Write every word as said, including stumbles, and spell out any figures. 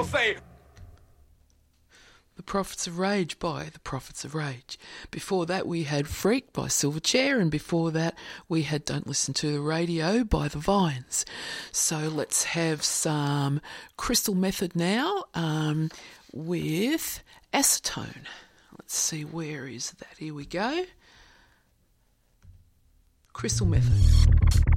people say. The Prophets of Rage by The Prophets of Rage. Before that we had Freak by Silverchair, and before that we had Don't Listen to the Radio by The Vines. So let's have some Crystal Method now um, with Acetone. Let's see, where is that? Here we go. Crystal Method.